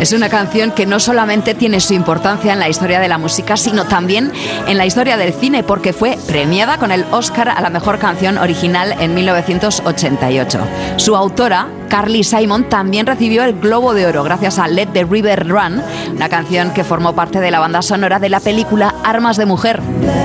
Es una canción que no solamente tiene su importancia en la historia de la música, sino también en la historia del cine, porque fue premiada con el Oscar a la mejor canción original en 1988. Su autora, Carly Simon, también recibió el Globo de Oro gracias a Let the River Run, una canción que formó parte de la banda sonora de la película Armas de Mujer.